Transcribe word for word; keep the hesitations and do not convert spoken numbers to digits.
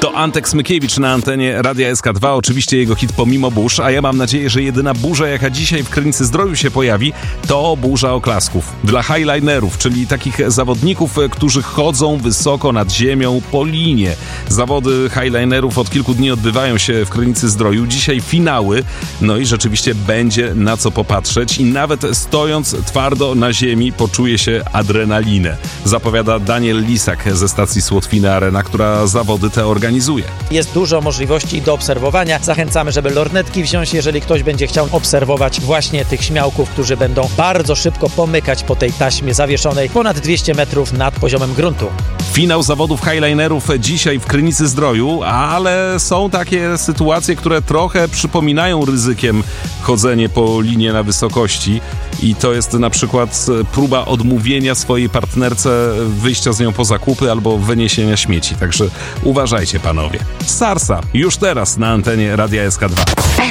To Antek Smykiewicz na antenie Radia S K dwa, oczywiście jego hit Pomimo burz, a ja mam nadzieję, że jedyna burza, jaka dzisiaj w Krynicy Zdroju się pojawi, to burza oklasków. Dla highlinerów, czyli takich zawodników, którzy chodzą wysoko nad ziemią po linie. Zawody highlinerów od kilku dni odbywają się w Krynicy Zdroju. Dzisiaj finały, no i rzeczywiście będzie na co popatrzeć i nawet stojąc twardo na ziemi poczuje się adrenalinę. Zapowiada Daniel Lisak ze stacji Słotwiny Arena, która zawody te organizuje. Jest dużo możliwości do obserwowania. Zachęcamy, żeby lornetki wziąć, jeżeli ktoś będzie chciał obserwować właśnie tych śmiałków, którzy będą bardzo szybko pomykać po tej taśmie zawieszonej ponad dwieście metrów nad poziomem gruntu. Finał zawodów highlinerów dzisiaj w Krynicy Zdroju, ale są takie sytuacje, które trochę przypominają ryzykiem chodzenie po linie na wysokości i to jest na przykład próba odmówienia swojej partnerce wyjścia z nią po zakupy albo wyniesienia śmieci. Także uważajcie, panowie. Sarsa już teraz na antenie Radia S K dwa.